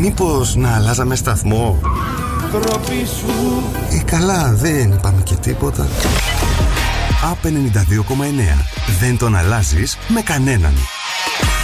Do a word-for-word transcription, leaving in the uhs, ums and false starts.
Μήπως να αλλάζαμε σταθμό? Ε, καλά, δεν είπαμε και τίποτα. Απ ενενήντα δύο κόμμα εννέα. Δεν τον αλλάζεις με κανέναν.